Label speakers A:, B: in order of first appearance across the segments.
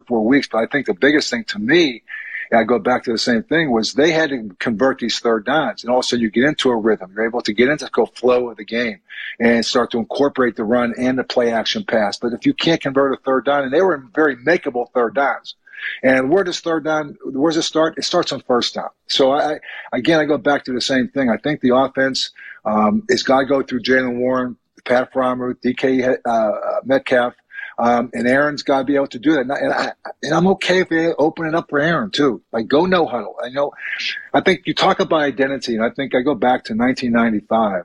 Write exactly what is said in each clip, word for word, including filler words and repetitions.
A: four weeks. But I think the biggest thing to me, and I go back to the same thing, was they had to convert these third downs. And all of a sudden you get into a rhythm. You're able to get into the flow of the game and start to incorporate the run and the play action pass. But if you can't convert a third down, and they were very makeable third downs. And where does third down, where does it start? It starts on first down. So, I, again, I go back to the same thing. I think the offense um, is got to go through Jaylen Warren, Pat Freiermuth, D K uh, Metcalf, um, and Aaron's got to be able to do that. And, I, and, I, and I'm okay if they open it up for Aaron, too. Like, go no huddle. I know, I think you talk about identity, and I think I go back to nineteen ninety-five.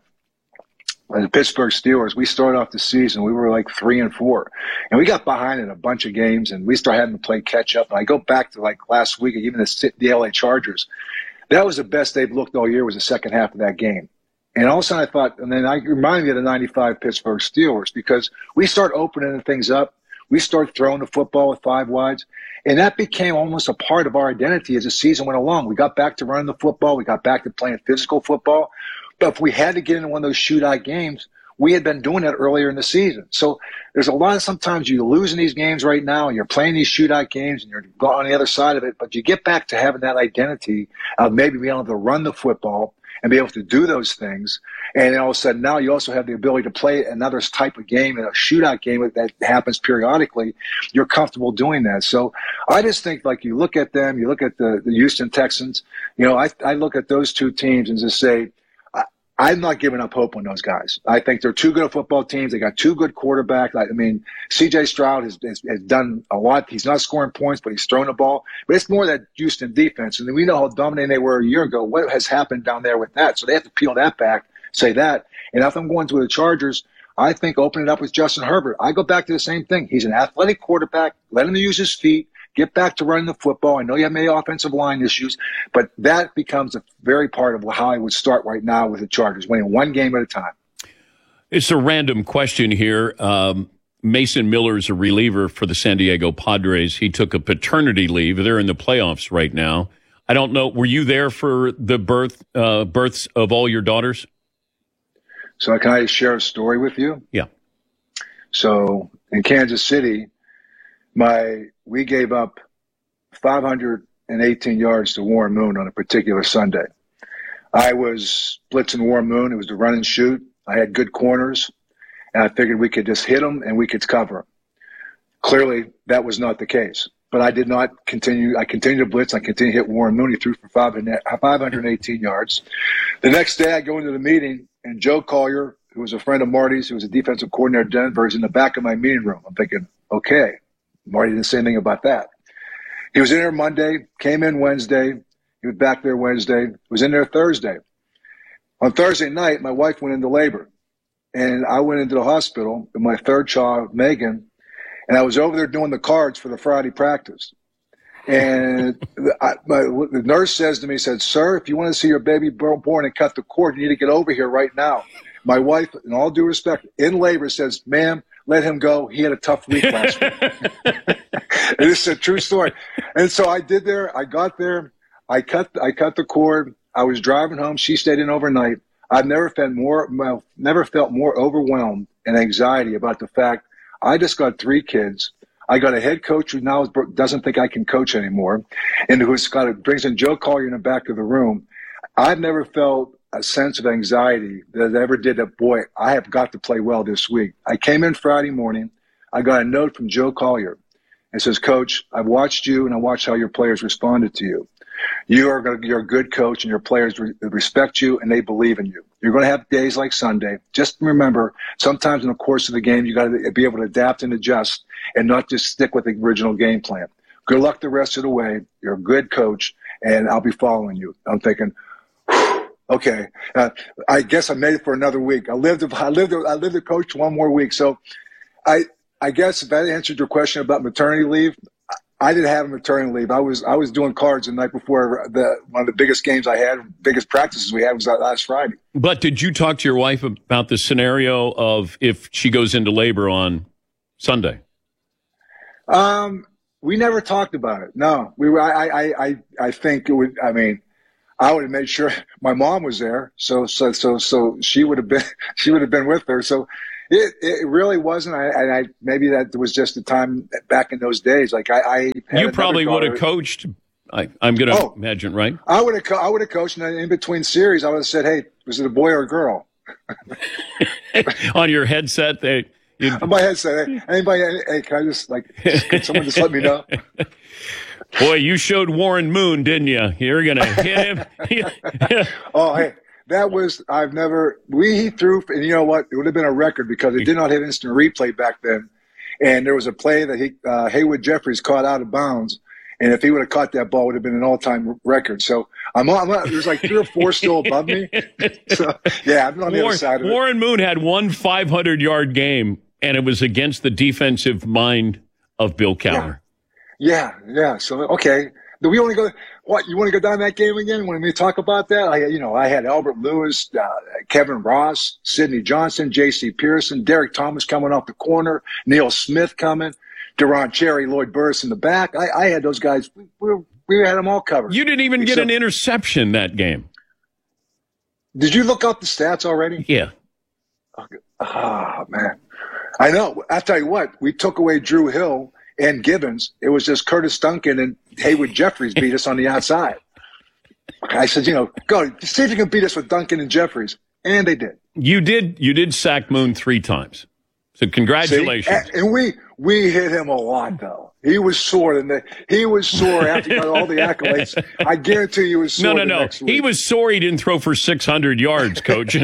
A: The Pittsburgh Steelers, we started off the season, we were like three and four. And we got behind in a bunch of games, and we started having to play catch up. And I go back to like last week, even the, the L A Chargers. That was the best they've looked all year, was the second half of that game. And all of a sudden I thought, and then I reminded me of the ninety-five Pittsburgh Steelers, because we start opening things up. We start throwing the football with five wides. And that became almost a part of our identity as the season went along. We got back to running the football. We got back to playing physical football. But if we had to get into one of those shootout games, we had been doing that earlier in the season. So there's a lot of sometimes you're losing these games right now, and you're playing these shootout games, and you're on the other side of it. But you get back to having that identity of maybe being able to run the football and be able to do those things. And then all of a sudden now you also have the ability to play another type of game, a shootout game that happens periodically. You're comfortable doing that. So I just think, like, you look at them, you look at the, the Houston Texans, you know, I, I look at those two teams and just say, I'm not giving up hope on those guys. I think they're two good football teams. They got two good quarterbacks. I mean, C J Stroud has, has, has done a lot. He's not scoring points, but he's throwing the ball. But it's more that Houston defense. And we know how dominating they were a year ago. What has happened down there with that? So they have to peel that back, say that. And if I'm going to the Chargers, I think open it up with Justin Herbert. I go back to the same thing. He's an athletic quarterback. Let him use his feet. Get back to running the football. I know you have many offensive line issues, but that becomes a very part of how I would start right now with the Chargers, winning one game at a time.
B: It's a random question here. Um, Mason Miller is a reliever for the San Diego Padres. He took a paternity leave. They're in the playoffs right now. I don't know. Were you there for the birth uh, births of all your daughters?
A: So can I share a story with you?
B: Yeah.
A: So in Kansas City, my we gave up five hundred eighteen yards to Warren Moon on a particular Sunday. I was blitzing Warren Moon. It was the run and shoot. I had good corners, and I figured we could just hit him and we could cover him. Clearly, that was not the case. But I did not continue. I continued to blitz. I continued to hit Warren Moon. He threw for five hundred eighteen yards. The next day, I go into the meeting, and Joe Collier, who was a friend of Marty's, who was a defensive coordinator at Denver, is in the back of my meeting room. I'm thinking, okay. Marty didn't say anything about that. He was in there Monday, came in Wednesday. He was back there Wednesday. Was in there Thursday. On Thursday night, my wife went into labor, and I went into the hospital with my third child, Megan, and I was over there doing the cards for the Friday practice. And I, my, the nurse says to me, said, "Sir, if you want to see your baby born and cut the cord, you need to get over here right now." My wife, in all due respect, in labor says, "Ma'am, let him go. He had a tough week last week." And this is a true story. And so I did there. I got there. I cut I cut the cord. I was driving home. She stayed in overnight. I've never felt more well, never felt more overwhelmed and anxiety about the fact I just got three kids. I got a head coach who now doesn't think I can coach anymore, and who's got a, brings in Joe Collier in the back of the room. I've never felt a sense of anxiety that I ever did that, boy, I have got to play well this week. I came in Friday morning. I got a note from Joe Collier. It says, "Coach, I've watched you and I watched how your players responded to you. You are gonna, you're a good coach and your players re- respect you and they believe in you. You're going to have days like Sunday. Just remember, sometimes in the course of the game, you got to be able to adapt and adjust and not just stick with the original game plan. Good luck the rest of the way. You're a good coach and I'll be following you." I'm thinking, okay, uh, I guess I made it for another week. I lived, I lived, I lived to coach one more week. So I, I guess if that answered your question about maternity leave, I didn't have a maternity leave. I was, I was doing cards the night before the, one of the biggest games I had, biggest practices we had was last Friday.
B: But did you talk to your wife about the scenario of if she goes into labor on Sunday?
A: Um, we never talked about it. No, we were, I, I, I, I think it would, I mean, I would have made sure my mom was there. So, so, so, so she would have been, she would have been with her. So It it really wasn't. I, and I maybe that was just the time back in those days. Like I, I
B: you probably would have coached. I, I'm going to oh, imagine, right?
A: I would have. Co- I would have coached, and in between series, I would have said, "Hey, was it a boy or a girl?"
B: On your headset, they.
A: On my headset, hey, anybody? Hey, can I just like? Can someone just let me know?
B: Boy, you showed Warren Moon, didn't you? You're going to hit him.
A: Oh, hey. That was, I've never, we, he threw, and you know what? It would have been a record because it did not have instant replay back then. And there was a play that he, uh, Haywood Jeffries caught out of bounds. And if he would have caught that ball, it would have been an all time record. So I'm on, I'm on, there's like three or four still above me. So, yeah, I'm on the
B: Warren,
A: other side of it.
B: Warren Moon had one five hundred yard game, and it was against the defensive mind of Bill Cowher.
A: Yeah, yeah. yeah. So, okay. Do we want to go? What you want to go down that game again? When we talk about that, I, you know, I had Albert Lewis, uh, Kevin Ross, Sidney Johnson, J C Pearson, Derek Thomas coming off the corner, Neil Smith coming, Deron Cherry, Lloyd Burris in the back. I, I had those guys. We, we, we had them all covered.
B: You didn't even Except, get an interception that game.
A: Did you look up the stats already?
B: Yeah.
A: Okay. Oh man, I know. I'll tell you what. We took away Drew Hill and Gibbons. It was just Curtis Duncan and Haywood Jeffries beat us on the outside. I said, you know, go see if you can beat us with Duncan and Jeffries, and they did.
B: You did. You did sack Moon three times. So congratulations.
A: See? And we we hit him a lot though. He was sore, and he was sore after he got all the accolades. I guarantee you, he was sore.
B: No, no, no.
A: Next week.
B: He was sore. He didn't throw for six hundred yards, Coach.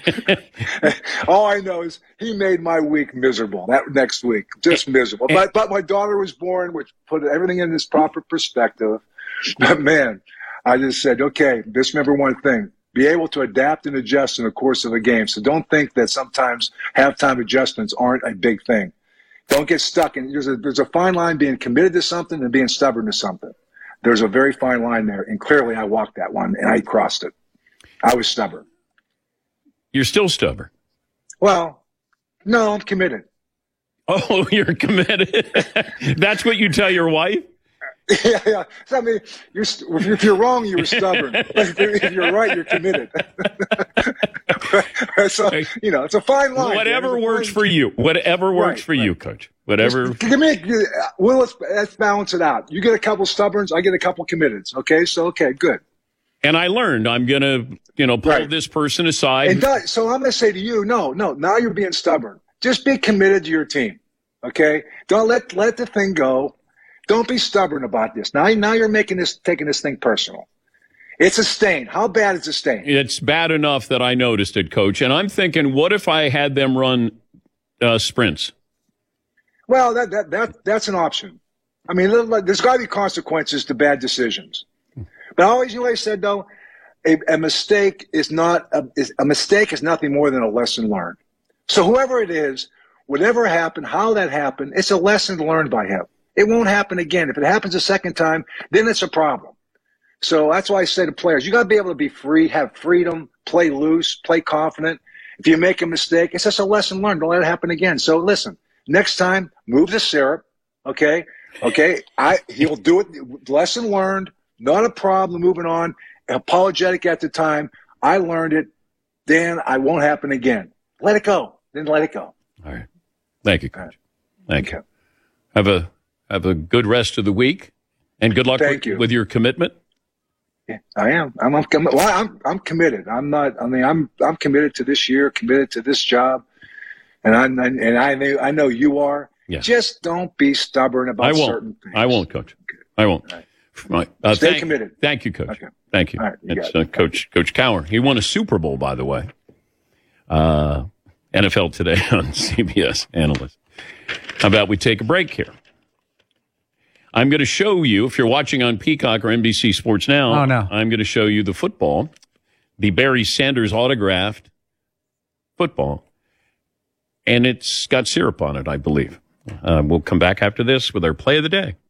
A: All I know is he made my week miserable. That next week, just miserable. But but my daughter was born, which put everything in its proper perspective. But man, I just said, okay, just remember one thing. Be able to adapt and adjust in the course of a game. So don't think that sometimes halftime adjustments aren't a big thing. Don't get stuck in. There's a there's a fine line being committed to something and being stubborn to something. There's a very fine line there, and clearly I walked that one and I crossed it. I was stubborn.
B: You're still stubborn.
A: Well, no, I'm committed.
B: Oh, you're committed. That's what you tell your wife?
A: Yeah, yeah. So, I mean, you're, if you're wrong, you're stubborn. If you're right, you're committed. So, you know, it's a fine line.
B: Whatever works for you. Whatever works right, for right. you, Coach. Whatever.
A: Give me, well, let's, let's balance it out. You get a couple stubborns, I get a couple committeds. Okay, so okay, good.
B: And I learned I'm going to, you know, pull right. this person aside.
A: And that, so I'm going to say to you, no, no, now you're being stubborn. Just be committed to your team. Okay, don't let let the thing go. Don't be stubborn about this. Now, now you're making this, taking this thing personal. It's a stain. How bad is a stain?
B: It's bad enough that I noticed it, Coach. And I'm thinking, what if I had them run uh, sprints?
A: Well, that, that that that's an option. I mean, there's got to be consequences to bad decisions. But I always, you know what I said though, a, a mistake is not a, is, a mistake is nothing more than a lesson learned. So whoever it is, whatever happened, how that happened, it's a lesson learned by him. It won't happen again. If it happens a second time, then it's a problem. So that's why I say to players, you got to be able to be free, have freedom, play loose, play confident. If you make a mistake, it's just a lesson learned. Don't let it happen again. So listen, next time, move the syrup, okay? Okay, I he'll do it. Lesson learned, not a problem, moving on. Apologetic at the time. I learned it. Dan, I won't happen again. Let it go. Then let it go.
B: All right. Thank you, Coach. Thank okay. you. Have a Have a good rest of the week, and good luck with,
A: you.
B: with your commitment.
A: Yeah, I am. I'm, I'm, well, I'm, I'm committed. I'm not. I mean, I'm, I'm committed to this year, committed to this job, and I, and I know, I know you are.
B: Yeah.
A: Just don't be stubborn about
B: I won't.
A: certain things.
B: I won't, Coach. Okay. I won't.
A: Right.
B: Right. Uh,
A: Stay
B: thank,
A: committed.
B: Thank you, Coach.
A: Okay.
B: Thank you.
A: All right, you
B: it's uh, Coach Coach Cowher. He won a Super Bowl, by the way. Uh, N F L Today on C B S Analyst. How about we take a break here? I'm going to show you, if you're watching on Peacock or N B C Sports Now,
C: oh, no.
B: I'm going to show you the football, the Barry Sanders autographed football, and it's got syrup on it, I believe. Uh, we'll come back after this with our play of the day.